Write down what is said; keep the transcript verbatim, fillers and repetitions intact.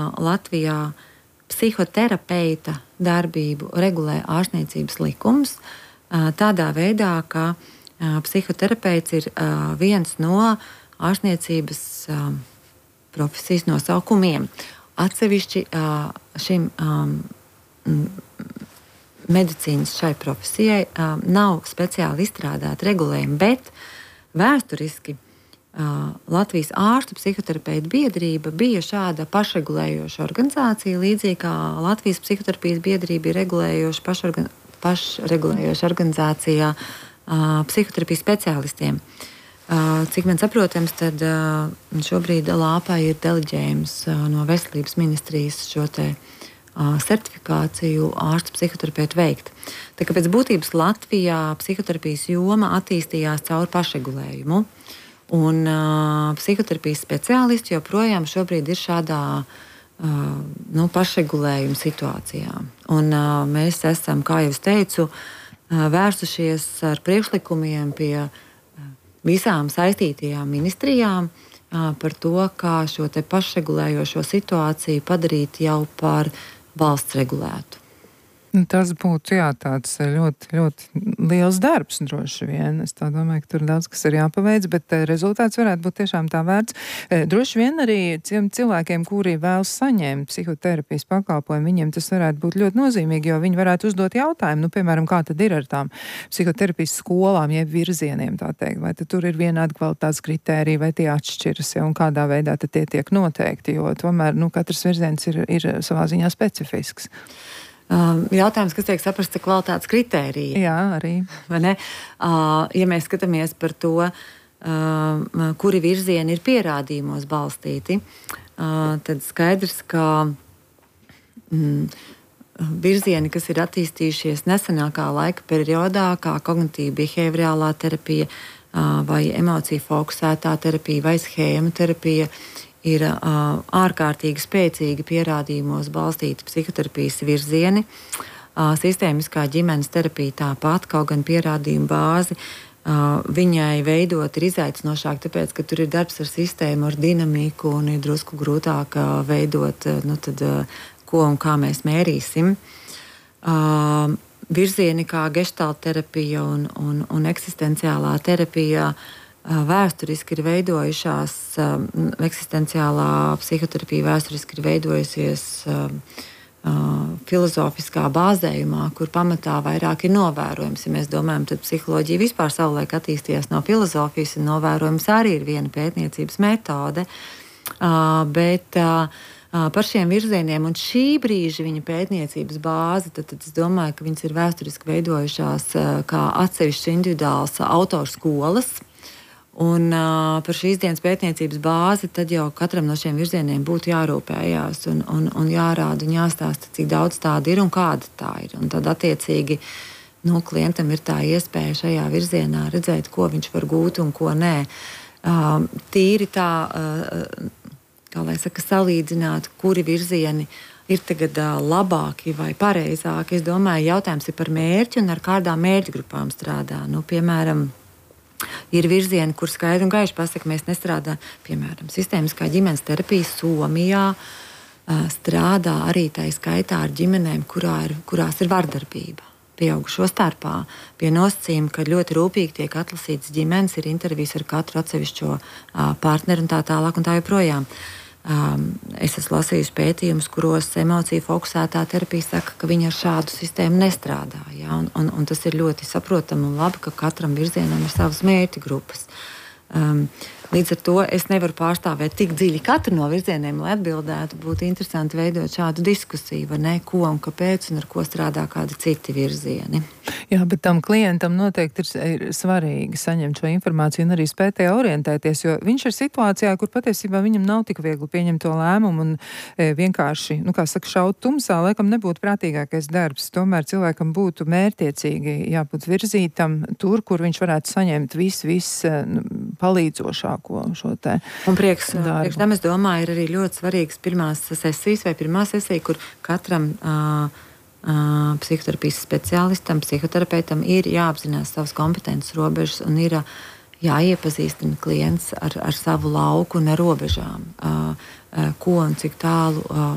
Latvijā psihoterapeita darbību regulē ārstniecības likums tādā veidā, ka psihoterapeits ir viens no ārstniecības profesijas nosaukumiem. Atsevišķi šim medicīnas šai profesijai nav speciāli izstrādāti regulējumi, bet vēsturiski Latvijas ārstu psihoterapeitu biedrība bija šāda pašregulējoša organizācija, līdzīgi kā Latvijas psihoterapijas biedrība ir regulējoša pašorgan, pašregulējoša organizācija psihoterapijas speciālistiem. Cik man saprotams, tad šobrīd Lāpai ir deleģējums no Veselības ministrijas šo te certifikāciju ārstu psihoterapeitu veikt. Tā kā pēc būtības Latvijā psihoterapijas joma attīstījās caur pašregulējumu. Un uh, psihoterapijas speciālisti joprojām šobrīd ir šādā uh, nu, pašregulējuma situācijā. Un, uh, mēs esam, kā jau es teicu, uh, vērsušies ar priekšlikumiem pie uh, visām saistītajām ministrijām uh, par to, kā šo te pašregulējošo situāciju padarīt jau par valsts regulētu. Tas būtu jā, tāds ļoti, ļoti liels darbs, droši vien. Es tā domāju, ka tur daudz kas ir jāpaveic, bet rezultāts varētu būt tiešām tā vērts. Droši vien arī cilvēkiem, kuri vēlas saņemt psihoterapijas pakalpojumu, viņiem tas varētu būt ļoti nozīmīgi, jo viņi varētu uzdot jautājumu, nu, piemēram, kā tad ir ar tām psihoterapijas skolām, jeb virzieniem, tā teikt, vai tad tur ir vienādi kvalitātes kritēriji, vai tie atšķiras, ja, un kādā veidā tad tie tiek noteikti, jo tomēr, nu, katrs virziens ir, ir savā ziņā specifisks. Jautājums, kas tiek saprasts ar kvalitātes kritēriju. Jā, arī. Vai ne? Ja mēs skatāmies par to, kuri virzieni ir pierādījumos balstīti, tad skaidrs, ka mm, virzieni, kas ir attīstījušies nesenākā laika periodā, kā kognitīva-behaviorālā terapija vai emociju fokusētā terapija vai schēmu terapija, ir uh, ārkārtīgi spēcīgi pierādījumos balstīti psihoterapijas virzieni. Uh, sistēmiskā ģimenes terapija tāpat, kaut gan pierādījumu bāzi uh, viņai veidot ir izaicinošāk, tāpēc, ka tur ir darbs ar sistēmu, ar dinamiku un ir drusku grūtāk uh, veidot, uh, nu tad, uh, ko un kā mēs mērīsim. Uh, virzieni kā gestalt terapija un, un, un eksistenciālā terapija vēsturiski ir veidojušās, eksistenciālā psihoterapija vēsturiski ir veidojusies filozofiskā bāzējumā, kur pamatā vairāk ir novērojums. Ja mēs domājam, tad psiholoģija vispār savulaik attīstījās no filozofijas, un novērojums arī ir viena pētniecības metode. Bet par šiem virzieniem un šī brīža viņa pētniecības bāze, tad, tad es domāju, ka viņas ir vēsturiski veidojušās kā atsevišķas individuālas autoru skolas. Un uh, par šīs dienas pētniecības bāzi tad jau katram no šiem virzieniem būtu jārūpējās un, un, un jārāda un jāstāsta, cik daudz tāda ir un kāda tā ir. Un tad attiecīgi nu, klientam ir tā iespēja šajā virzienā redzēt, ko viņš var gūt un ko nē. Uh, tīri tā, uh, kā lai saka, salīdzināt, kuri virzieni ir tagad uh, labāki vai pareizāki. Es domāju, jautājums ir par mērķi un ar kādām mērķgrupām strādā. Nu, piemēram, ir virzieni, kur skaidri un gaiši pasaka, mēs nestrādājam, piemēram, sistēmiskā ģimenes terapija Somijā uh, strādā arī tai skaitā ar ģimenēm, kurā ir, kurās ir vardarbība pieaugušo starpā. Pie nosacījuma, ka ļoti rūpīgi tiek atlasītas ģimenes, ir intervijas ar katru atsevišķo uh, partneru un tā tālāk un tā joprojām. Um, es esmu lasījusi pētījumus, kuros emociju fokusētā terapija saka, ka viņi ar šādu sistēmu nestrādā. Ja? Un, un, un tas ir ļoti saprotami un labi, ka katram virzienam ir savas mērķa grupas. Um, līdz ar to es nevaru pārstāvēt tik dziļi katru no virzieniem, lai atbildētu. Būtu interesanti veidot šādu diskusiju, vai ne, ko un kāpēc un ar ko strādā kādi citi virzieni. Jā, bet tam klientam noteikti ir, ir svarīgi saņemt šo informāciju un arī spēt tajā orientēties, jo viņš ir situācijā, kur patiesībā viņam nav tik viegli pieņemt to lēmumu un e, vienkārši, nu kā saka, šaut tumsā, laikam nebūtu prātīgākais darbs. Tomēr cilvēkam būtu mērķiecīgi jābūt virzītam tur, kur viņš varētu saņemt visu, visu palīdzošāko šo te un priekš, darbu. Priekš tam, es domāju, ir arī ļoti svarīgas pirmās sesijas vai pirmā sesija, kur katram uh, Uh, psihoterapijas speciālistam, psihoterapeitam ir jāapzinās savas kompetences robežas un ir uh, jāiepazīstina klients ar, ar savu lauku un ar robežām, uh, uh, ko un cik tālu uh,